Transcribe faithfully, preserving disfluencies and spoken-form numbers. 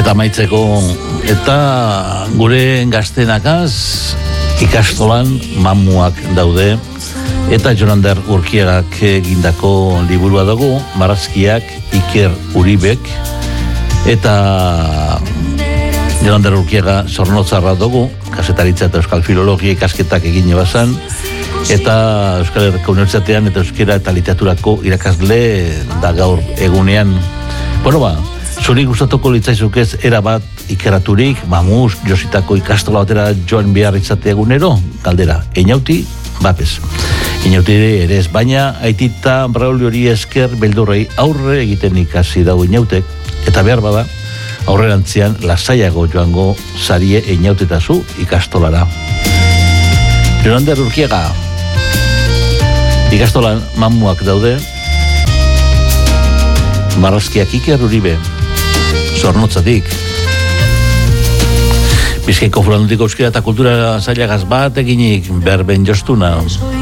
Eta maitzeko, eta gure gaztenakaz ikastolan mamuak daude, eta Jonander Urkiagak egindako liburua dugu, Marrazkiak Iker Uribek, eta Jonander Urkiaga Zornotzarra dugu, kasetaritza eta euskal filologia ikasketak egin ebazan, eta Euskal Herriko Unibertsitatean eta euskera eta literaturako irakasle da gaur egunean. Bueno ba, zuri gustatuko litzaizukez erabat ikeraturik, mamuz, jositako ikastola batera joan behar izate egunero, galdera, Einauti, bapez. Einauti ere ez, baina aitita Braulio hori esker beldurrei aurre egiten ikasi dago Einautek, eta behar bada, aurrerantzean lasaiago joango zarie Einautetazu ikastolara. Jonander Urkiaga, ikastolan mamuak daude, Marrazkiak Iker Uribe, Zornotzatik, Bizkaiko Foraldundiko Euskera eta Kultura Zailagaz bat eginik, berben jostuna.